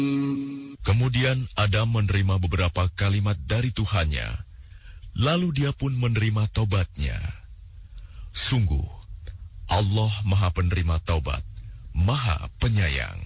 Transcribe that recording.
Kemudian Adam menerima beberapa kalimat dari Tuhannya, lalu dia pun menerima taubatnya. Sungguh, Allah Maha Penerima Taubat, Maha Penyayang.